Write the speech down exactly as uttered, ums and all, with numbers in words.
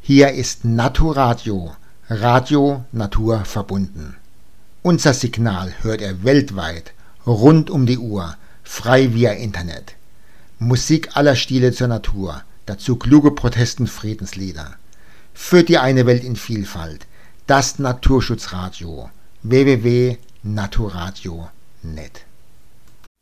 Hier ist Naturadio, Radio Natur verbunden. Unser Signal hört er weltweit, rund um die Uhr, frei via Internet. Musik aller Stile zur Natur, dazu kluge Protest- und Friedenslieder. Für die eine Welt in Vielfalt, das Naturschutzradio, w w w punkt naturadio punkt net.